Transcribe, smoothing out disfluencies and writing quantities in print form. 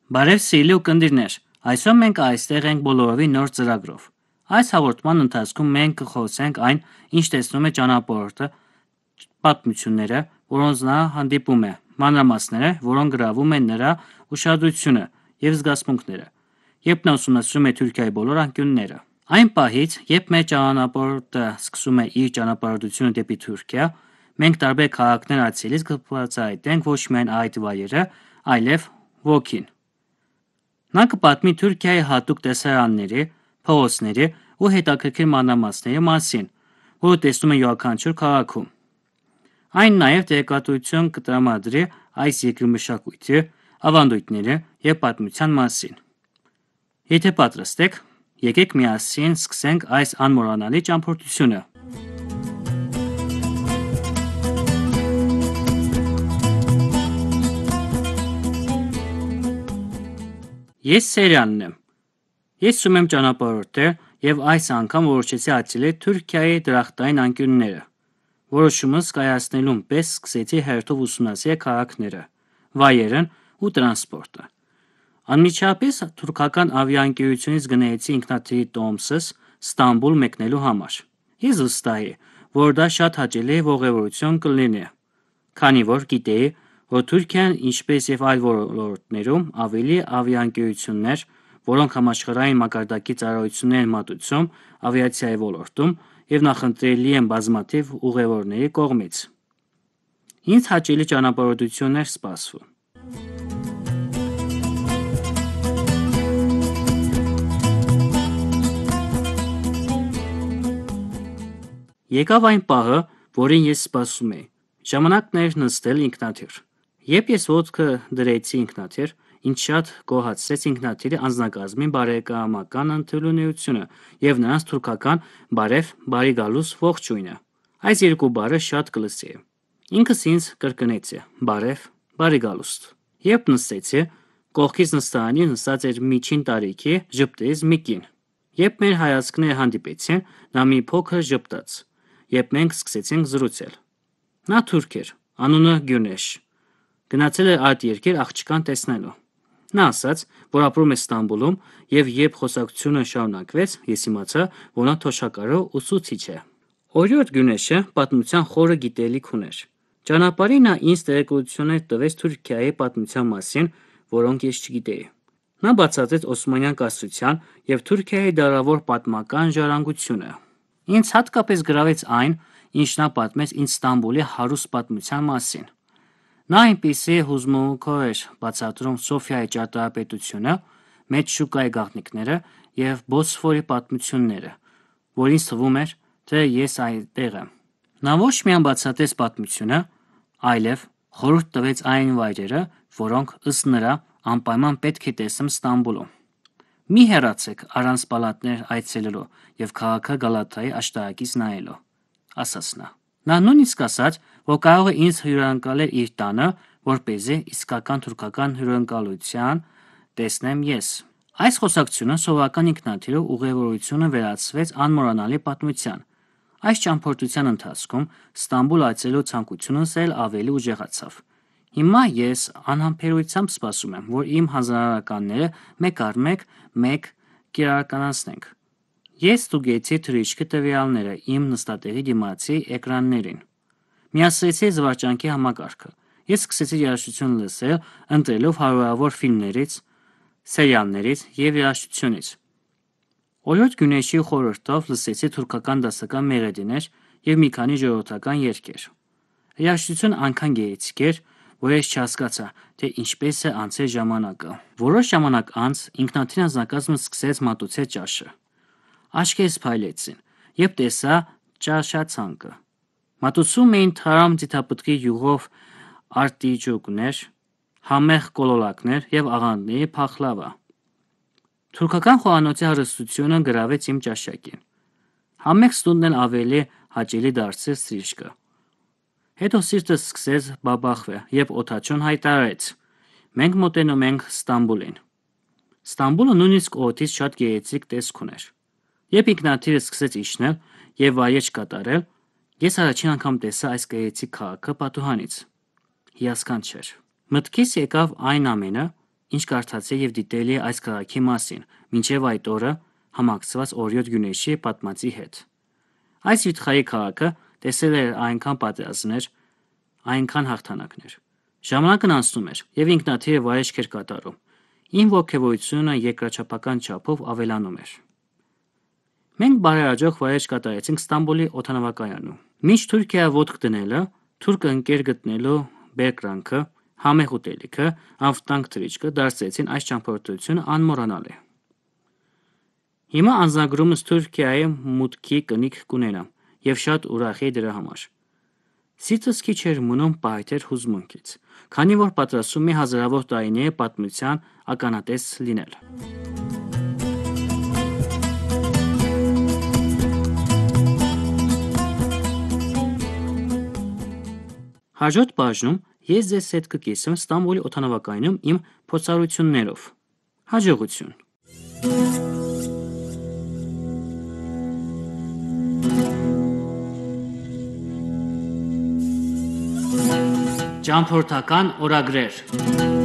Բարև սիրելի ունկնդիրներ, այսօր մենք այստեղ ենք բոլորովի նոր ծրագրով։ Այս հաղորդման ընթացքում մենք կխոսենք այն, ինչ տեսնում է ճանապարհորդը, պատմությունները, որոնց նա հանդիպում է, մանրամասները, որոնք գրավում են նրա ուշադրությունը եւ զգացմունքները, երբ նա ուսումնասիրում է Թուրքիայի բոլոր անկյունները։ Այն պահից, երբ մեր ճանապարհորդը սկսում է իր ճանապարհորդությունը դեպի Թուրքիա, մենք տարբեր քաղաքներ այցելից կբացահայտենք ոչ միայն այդ վայրերը, այլև ոգին։ Նա կպատմի Թուրքիայի հատուկ տեսարանների, փողոցների ու հետաքրքիր մանրամասների մասին, որը տեսնում է յուրաքանչյուր քաղաքում։ Այն նաև տեղեկատվություն կտրամադրի այս երկրի մշակույթի, ավանդույթների և պատմության մասին։ Եթե պատրաստ եք, եկեք միասին սկսենք այս անմոռանալի ճամփորդությունը։ Ես Սերյանն եմ։ Ես ուզում եմ ճանապարհորդել և այս անգամ որոշեցի այցելել Թուրքիայի դրախտային անկյունները։ Որոշումս կայացնելուն պես սկսեցի հերթով ուսումնասիրել քաղաքները, վայրերն ու տրանսպորտը։ Անմիջապես թուրքական ավիաընկերությունից գնացի ինքնաթիռի տոմսս Ստամբուլ մեկնելու համար։ Ես վստահ էի, որ դա շատ հաճելի ողևորություն կլինի, քանի որ գիտեի, որ Թուրքիան, ինչպես և այլ ոլորտներում, ունի ավիաընկերություններ, որոնք համաշխարհային մակարդակի ծառայություններ են մատուցում ավիացիայի ոլորտում և նախընտրելի են բազմաթիվ ուղևորների կողմից։ Ինձ հաճելի ճանապարհորդություն էր սպասվում։ Եկավ այն պահը, որին ես սպասում էի։ Ժամանակն էր նստել ինքնաթիռ։ Երբ ես ոտքը դրեցի ինքնաթիռ, ինձ շատ գոհացրեց ինքնաթիռի անձնակազմի բարեկամական ընդունելությունը և նրանց թուրքական «բարև, բարի գալուստ» ողջույնը։ Այս երկու բառը շատ կլսեի։ Ինքս ինձ կրկնեցի. «Բարև, բարի գալուստ»։ Երբ նստեցի, կողքից նստարանին նստած էր միջին տարիքի ժպտերից մի կին։ Երբ մեր հայացքները հանդիպեցին, նա մի փոքր ժպտաց, երբ մենք սկսեցինք զրուցել։ Նա թուրք էր, անունը Գյունեշ։ Գնացել էր այդ երկիր աղջկան տեսնելու։ Նա ասաց, որ ապրում է Ստամբուլում, և երբ խոսակցությունը շարունակվեց, ես իմացա, որ նա թոշակառու ուսուցիչ է։ Օրիորդ Գյունեշը պատմության խորը գիտելիք ուներ։ Ճանապարհին նա ինձ տեղեկություններ տվեց Թուրքիայի պատմության մասին, որոնք ես չգիտեի։ Նա բացատրեց Օսմանյան կայսրության և Թուրքիայի դարավոր պատմական ժառանգությունը։ Ինձ հատկապես գրավեց այն, ինչ նա պատմեց ինձ Ստամբուլի հարուստ պատմության մասին։ Նա այնպիսի հուզմունքով էր բացատրում Սոֆիայի ճարտարապետությունը, Մեծ շուկայի գաղտնիքները և Բոսֆորի պատմությունները, որ ինձ թվում էր, թե ես այնտեղ եմ։ Նա ոչ միայն բացատրեց պատմությունը, այլև խորհուրդ տվեց այն վայրերը, որոնք, ըստ նրա, անպայման պետք է տեսնեմ Ստամբուլում։ Մի հեռացեք առանց պալատներ այցելելու և քաղաքը Գալաթայի աշտարակից նայելու, ասաց նա։ Նա նույնիսկ ասաց, որ կարող է ինձ հյուրընկալել իր տանը, որպեսզի իսկական թուրքական հյուրընկալություն տեսնեմ ես։ Այս խոսակցությունը սովորական ինքնաթիռ ուղևորությունը վերածվեց անմոռանալի պատմության։ Այս ճամփորդության ընթացքում Ստամբուլ այցելելու ցանկությունս էլ ավելի ուժեղացավ։ Հիմա ես անհամբերությամբ սպասում եմ, որ իմ հանձնարարականները մեկ առ մեկ կիրականացնենք։ Ես ստուգեցի թռիչքի տվյալները իմ նստատեղի դիմացի էկրաններին։ Միացրեցի զվարճանքի համակարգը։ Ես սկսեցի երաժշտություն լսել, ընտրելով հարյուրավոր ֆիլմերից, սերիալներից և երաժշտությունից։ Օրիորդ Գյունեշի խորհրդով լսեցի թուրքական դասական մեղեդիներ և մի քանի ժողովրդական երգեր։ Երաժշտությունն այնքան գեղեցիկ էր, որ ես չհասկացա, թե ինչպես է անցել ժամանակը։ Որոշ ժամանակ անց ինքնաթիռի անձնակազմը սկսեց մատուցել ճաշը։ Աչքերս փայլեցին, երբ տեսա ճաշացանկը։ Մատուցվում էին թարմ ձիթապտղի յուղով արտիճոկներ, համեղ կոլորակներ և աղանդերի փախլավա։ Թուրքական խոհանոցի հարստությունը գրավեց իմ ճաշակին։ Համեղ սնունդն էլ ավելի հաճելի դարձրեց թռիչքը։ Հետո սիրտս սկսեց բաբախվել, երբ օդաչուն հայտարարեց. «Մենք մոտենում ենք Ստամբուլին»։ Ստամբուլը նույնիսկ օդից շատ գեղեցիկ տեսք ուներ։ Երբ ինքնաթիռը սկսեց իջնել և վայրէջք կատարել, ես առաջին անգամ տեսա այս գեղեցիկ քաղաքը պատուհանից։ Հիասքանչ էր։ Մտքիս եկավ այն ամենը, ինչ կարդացել եւ դիտել է այս քաղաքի մասին, մինչեւ այդ օրը համակցված օրիոտ Գյունեշի պատմածի հետ։ Այս վիթխարի քաղաքը տեսել էր այնքան պատերազմներ, այնքան հաղթանակներ։ Ժամանակն անցնում էր եւ ինքնաթիռը վայրեջք էր կատարում։ Իմ ողջևորությունը երկրաչափական չափով ավելանում էր։ Մենք բարեհաջող վայրեջք կատարեցինք Ստամբուլի օդանավակայանում։ Մինչ Թուրքիա ոտք դնելը, թուրք ընկեր գտնելու բերկրանքը, համեղ ուտելիքը, անվտանգ թռիչքը դարձրեցին այս ճամփորդությունը անմոռանալի։ Հիմա անձնագրումս Թուրքիայի մուտքի կնիկ կունենամ եւ շատ ուրախ եի դրա համար։ Սիրտս քիչ էր մնում պահեթեր հուզմունքից, քանի որ պատրաստում էի հազարավոր տարիների պատմության ականատես լինել։ Հաջորդ բաժնում ես ձեզ հետ կկիսեմ Ստամբուլի օդանավակայանում իմ փորձառություններով։ Հաջողություն։ Ճամփորդական օրագրեր։